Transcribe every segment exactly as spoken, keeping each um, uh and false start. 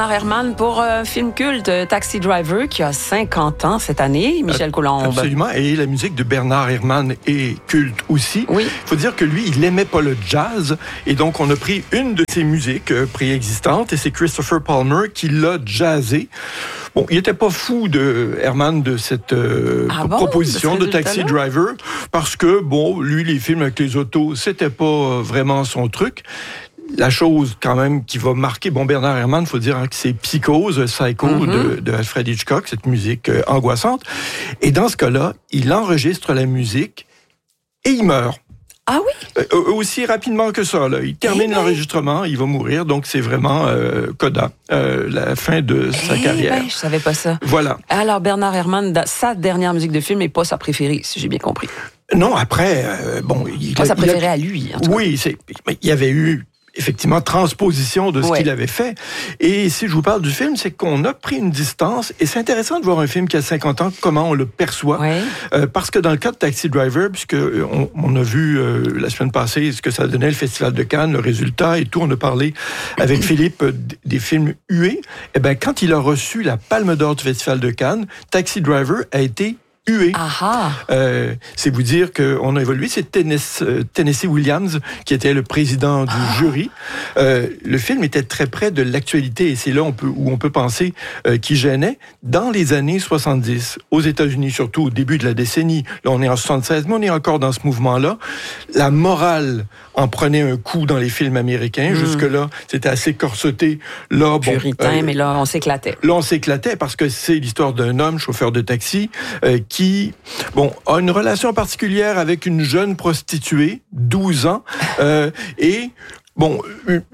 Herrmann pour un film culte, Taxi Driver, qui a cinquante ans cette année, Michel Coulombe. Absolument, et la musique de Bernard Herrmann est culte aussi. Oui. Il faut dire que lui, il n'aimait pas le jazz, et donc on a pris une de ses musiques euh, préexistantes, et c'est Christopher Palmer qui l'a jazzé. Bon, il n'était pas fou de Herrmann de cette euh, ah bon, proposition de, de Taxi Driver, parce que, bon, lui, les films avec les autos, c'était pas vraiment son truc. La chose, quand même, qui va marquer, bon, Bernard Herrmann, il faut dire hein, que c'est Psychose, Psycho mm-hmm. de, de Alfred Hitchcock, cette musique euh, angoissante. Et dans ce cas-là, il enregistre la musique et il meurt. Ah oui? Euh, aussi rapidement que ça. Là. Il termine eh l'enregistrement, il va mourir, donc c'est vraiment euh, coda, euh, la fin de sa eh carrière. Ben, je savais pas ça. Voilà. Alors, Bernard Herrmann, sa dernière musique de film n'est pas sa préférée, si j'ai bien compris. Non, après, euh, bon... Il, pas sa préférée a, à lui, en tout cas. Oui, c'est, il y avait eu... effectivement, transposition de ce ouais. qu'il avait fait. Et si je vous parle du film, c'est qu'on a pris une distance, et c'est intéressant de voir un film qui a cinquante ans, comment on le perçoit. Ouais. Euh, parce que dans le cas de Taxi Driver, puisque on, on a vu euh, la semaine passée ce que ça donnait, le Festival de Cannes, le résultat et tout, on a parlé avec Philippe euh, des films hués, et bien quand il a reçu la Palme d'Or du Festival de Cannes, Taxi Driver a été hué. Euh, c'est vous dire qu'on a évolué. C'est Tennessee, euh, Tennessee Williams qui était le président du ah. jury. Euh, le film était très près de l'actualité et c'est là on peut, où on peut penser euh, qu'il gênait. Dans les années soixante-dix, aux États-Unis, surtout au début de la décennie, là on est en soixante-seize, mais on est encore dans ce mouvement-là, la morale en prenait un coup dans les films américains. Mmh. Jusque-là, c'était assez corseté. Là, bon, puritain, euh, mais là, on s'éclatait. Là, on s'éclatait parce que c'est l'histoire d'un homme, chauffeur de taxi, euh, qui, bon, a une relation particulière avec une jeune prostituée, douze ans, euh, et bon,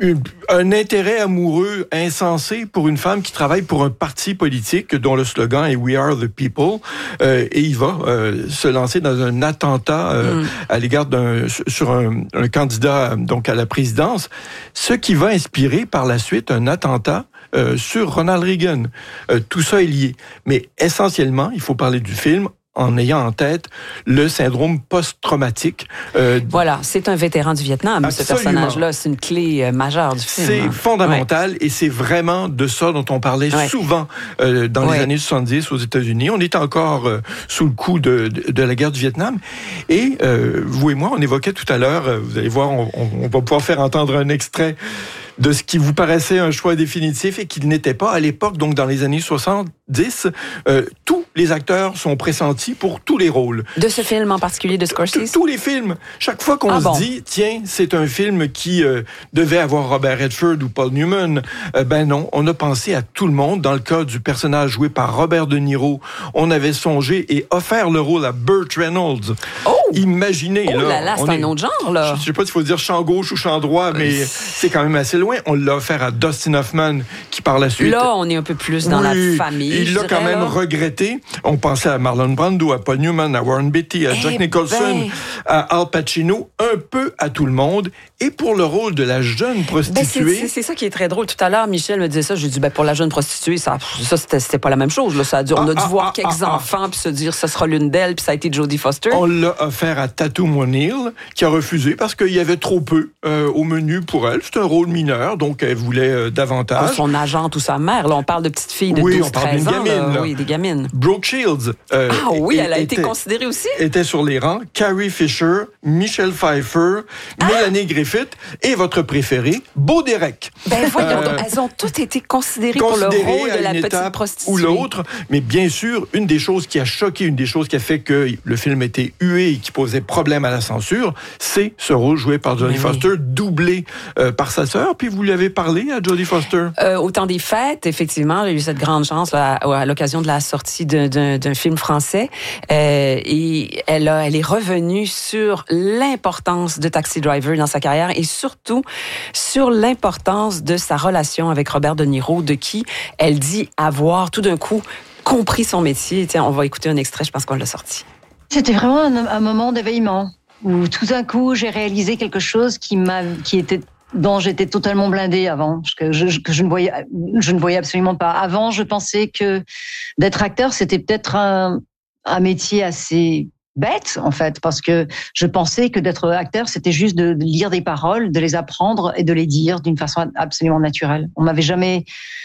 un intérêt amoureux insensé pour une femme qui travaille pour un parti politique dont le slogan est « We are the people euh, », et il va euh, se lancer dans un attentat euh, mm. à l'égard d'un sur un, un candidat donc à la présidence, ce qui va inspirer par la suite un attentat euh, sur Ronald Reagan. Euh, tout ça est lié, mais essentiellement, il faut parler du film en ayant en tête le syndrome post-traumatique. Euh, voilà, c'est un vétéran du Vietnam, absolument. Ce personnage-là. C'est une clé euh, majeure du film. C'est hein. fondamental ouais. et c'est vraiment de ça dont on parlait ouais. souvent euh, dans ouais. les années soixante-dix aux États-Unis. On était encore euh, sous le coup de, de, de la guerre du Vietnam. Et euh, vous et moi, on évoquait tout à l'heure, euh, vous allez voir, on, on, on va pouvoir faire entendre un extrait de ce qui vous paraissait un choix définitif et qui n'était pas à l'époque, donc dans les années soixante-dix. Euh, tous les acteurs sont pressentis pour tous les rôles. De ce film en particulier de Scorsese? Tous les films. Chaque fois qu'on ah se bon. dit, tiens, c'est un film qui euh, devait avoir Robert Redford ou Paul Newman, euh, ben non, on a pensé à tout le monde. Dans le cas du personnage joué par Robert De Niro, on avait songé et offert le rôle à Burt Reynolds. Oh! Imaginez, oh là. là là, c'est un autre genre, là. Je ne sais pas s'il faut dire champ gauche ou champ droit, mais c'est quand même assez loin. On l'a offert à Dustin Hoffman, qui par la suite... Là, on est un peu plus dans oui, la famille, il l'a quand même là. regretté. On pensait à Marlon Brando, à Paul Newman, à Warren Beatty, à Jack eh Nicholson, ben. à Al Pacino, un peu à tout le monde. Et pour le rôle de la jeune prostituée... Ben c'est, c'est, c'est ça qui est très drôle. Tout à l'heure, Michel me disait ça. J'ai dit, ben pour la jeune prostituée, ça, ça c'était, c'était pas la même chose. Là. Ça a dû, on a ah, dû ah, voir ah, quelques ah, enfants, ah. puis se dire, ça sera l'une d'elles, puis ça a été Jodie Foster. On l'a offert à Tatum O'Neal, qui a refusé parce qu'il y avait trop peu euh, au menu pour elle. C'est un rôle mineur, donc elle voulait euh, davantage. Son agente ou sa mère, là, on parle de petites filles de oui, douze treize ans. Gamine, là. Là. Oui, des gamines. Brooke Shields. Euh, ah oui, elle a était, été considérée aussi. Était sur les rangs. Carrie Fisher, Michelle Pfeiffer, ah! Melanie Griffith et votre préféré, Bo Derek. Ben voyons, euh, elles ont toutes été considérées, considérées pour le rôle de la petite prostituée. Ou l'autre, mais bien sûr, une des choses qui a choqué, une des choses qui a fait que le film était hué et qui posait problème à la censure, c'est ce rôle joué par Jodie Foster, oui. doublé euh, par sa sœur. Puis vous lui avez parlé à Jodie Foster? Euh, au temps des fêtes, effectivement, j'ai eu cette grande chance là, à, à l'occasion de la sortie d'un, d'un, d'un film français. Euh, et elle, a, elle est revenue sur l'importance de Taxi Driver dans sa carrière et surtout sur l'importance de sa relation avec Robert De Niro, de qui elle dit avoir tout d'un coup compris son métier. Tiens, on va écouter un extrait, je pense qu'on l'a sorti. C'était vraiment un, un moment d'éveillement où tout d'un coup j'ai réalisé quelque chose qui m'a, qui était dont j'étais totalement blindée avant, que je, que je ne voyais, je ne voyais absolument pas. Avant, je pensais que d'être acteur, c'était peut-être un, un métier assez bête, en fait, parce que je pensais que d'être acteur, c'était juste de lire des paroles, de les apprendre et de les dire d'une façon absolument naturelle. On m'avait jamais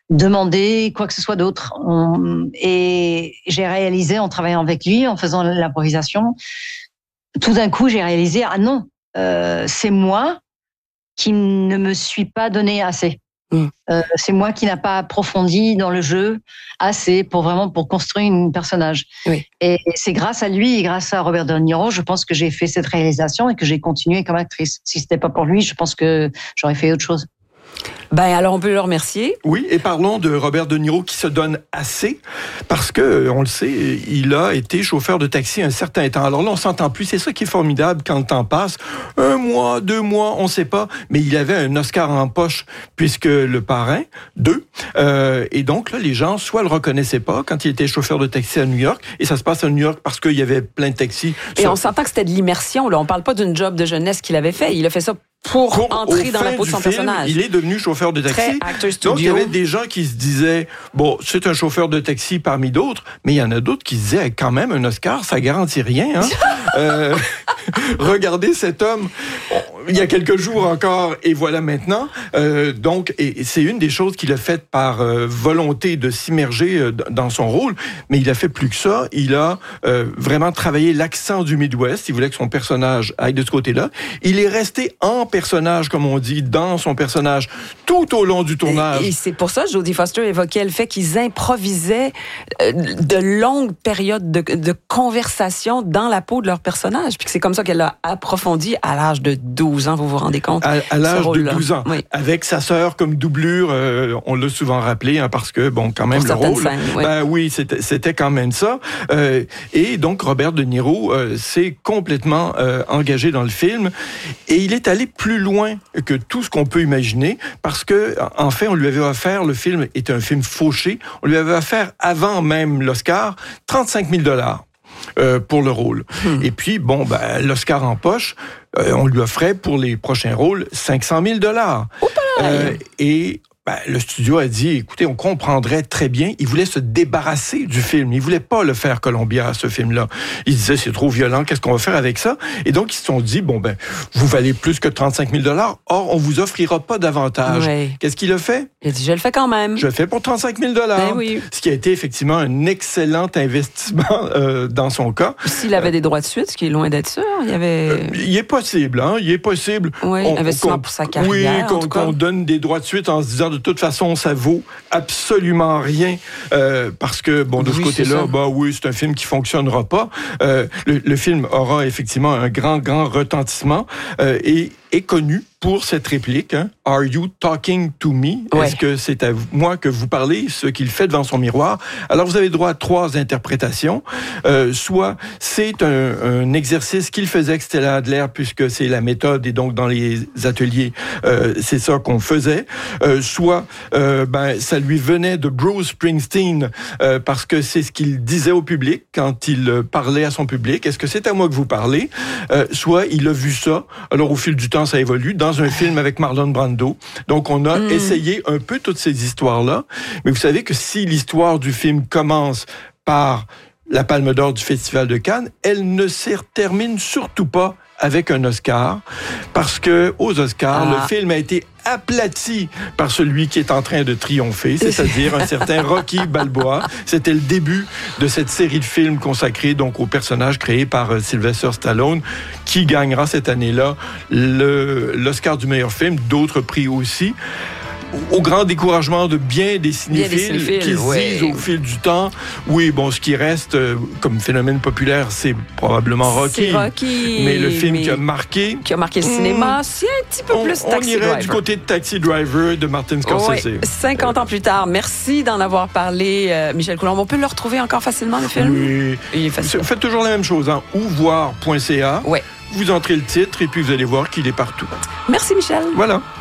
demander quoi que ce soit d'autre. On, et j'ai réalisé en travaillant avec lui, en faisant l'improvisation, tout d'un coup, j'ai réalisé, ah non, euh, c'est moi qui ne me suis pas donné assez. Mmh. Euh, c'est moi qui n'a pas approfondi dans le jeu assez pour vraiment pour construire un personnage. Oui. Et c'est grâce à lui et grâce à Robert De Niro, je pense que j'ai fait cette réalisation et que j'ai continué comme actrice. Si c'était pas pour lui, je pense que j'aurais fait autre chose. Ben alors on peut le remercier. Oui, et parlons de Robert De Niro qui se donne assez parce que on le sait, il a été chauffeur de taxi un certain temps. Alors là, on s'entend plus. C'est ça qui est formidable quand le temps passe. Un mois, deux mois, on sait pas. Mais il avait un Oscar en poche puisque Le Parrain deux. Euh, et donc là, les gens soit le reconnaissaient pas quand il était chauffeur de taxi à New York. Et ça se passe à New York parce qu'il y avait plein de taxis. Et on s'entend que c'était de l'immersion. Là, on parle pas d'une job de jeunesse qu'il avait fait. Il a fait ça. Pour, pour entrer dans la peau de son film, personnage. Il est devenu chauffeur de taxi. Donc, il y avait des gens qui se disaient, bon, c'est un chauffeur de taxi parmi d'autres, mais il y en a d'autres qui se disaient, quand même, un Oscar, ça garantit rien. Hein? euh, regardez cet homme, il y a quelques jours encore, et voilà maintenant. Euh, donc, et, et c'est une des choses qu'il a faites par euh, volonté de s'immerger euh, dans son rôle, mais il a fait plus que ça. Il a euh, vraiment travaillé l'accent du Midwest. Il voulait que son personnage aille de ce côté-là. Il est resté en personnage, comme on dit, dans son personnage, tout au long du tournage. Et, et c'est pour ça que Jodie Foster évoquait le fait qu'ils improvisaient euh, de longues périodes de, de conversation dans la peau de leur personnage. Puis que c'est comme ça qu'elle a approfondi à l'âge de douze ans, vous vous rendez compte? À, à l'âge de douze ans. Oui. Avec sa sœur comme doublure, euh, on l'a souvent rappelé, hein, parce que, bon, quand même, pour le rôle... Scènes, oui, ben, oui c'était, c'était quand même ça. Euh, et donc, Robert De Niro euh, s'est complètement euh, engagé dans le film. Et il est allé plus loin que tout ce qu'on peut imaginer, parce que, en fait, on lui avait offert, le film est un film fauché, on lui avait offert, avant même l'Oscar, trente-cinq mille dollars euh, pour le rôle. Hmm. Et puis, bon, ben, l'Oscar en poche, euh, on lui offrait pour les prochains rôles cinq cent mille dollars. Euh, et... Ben, le studio a dit, écoutez, on comprendrait très bien. Il voulait se débarrasser du film. Il voulait pas le faire Columbia, ce film-là. Il disait, c'est trop violent, qu'est-ce qu'on va faire avec ça? Et donc, ils se sont dit, bon, ben, vous valez plus que trente-cinq mille dollars. Or, on vous offrira pas davantage. Ouais. Qu'est-ce qu'il a fait? Il a dit, je le fais quand même. Je le fais pour trente-cinq mille dollars. Ben oui. Ce qui a été effectivement un excellent investissement euh, dans son cas. S'il avait euh, des droits de suite, ce qui est loin d'être sûr, il y avait... Euh, il est possible, hein? Il est possible. Oui, on, investissement qu'on, pour sa carrière, Oui, qu'on, qu'on donne des droits de suite en se disant, de toute façon, ça vaut absolument rien euh, parce que, bon, de oui, ce côté-là, bah oui, c'est un film qui fonctionnera pas. Euh, le, le film aura effectivement un grand, grand retentissement euh, et est connu pour cette réplique, hein, « Are you talking to me? » Ouais. Est-ce que c'est à moi que vous parlez, ce qu'il fait devant son miroir? Alors, vous avez droit à trois interprétations. Euh, soit c'est un, un exercice qu'il faisait avec Stella Adler, puisque c'est la méthode, et donc dans les ateliers, euh, c'est ça qu'on faisait. Euh, soit euh, ben, ça lui venait de Bruce Springsteen, euh, parce que c'est ce qu'il disait au public quand il parlait à son public. Est-ce que c'est à moi que vous parlez? Euh, soit il a vu ça. Alors, au fil du temps, ça évolue dans un film avec Marlon Brando. Donc, on a mmh. essayé un peu toutes ces histoires-là. Mais vous savez que si l'histoire du film commence par la Palme d'Or du Festival de Cannes, elle ne se termine surtout pas avec un Oscar, parce que aux Oscars, ah. le film a été aplati par celui qui est en train de triompher, c'est-à-dire un certain Rocky Balboa. C'était le début de cette série de films consacrés donc au personnage créé par euh, Sylvester Stallone, qui gagnera cette année-là le, l'Oscar du meilleur film, d'autres prix aussi. Au grand découragement de bien des cinéphiles, bien des qui se ouais. disent au fil du temps, oui, bon, ce qui reste euh, comme phénomène populaire, c'est probablement Rocky. C'est Rocky. Mais le film mais qui a marqué... Qui a marqué le mmh, cinéma, c'est un petit peu on, plus on Taxi irait Driver. du côté de Taxi Driver de Martin Scorsese. Ouais, cinquante ans plus tard, merci d'en avoir parlé, euh, Michel Coulombe. On peut le retrouver encore facilement, le film? Oui. Il est facile. Vous faites toujours la même chose, hein, ou voir point c a. Ouais. Vous entrez le titre et puis vous allez voir qu'il est partout. Merci, Michel. Voilà.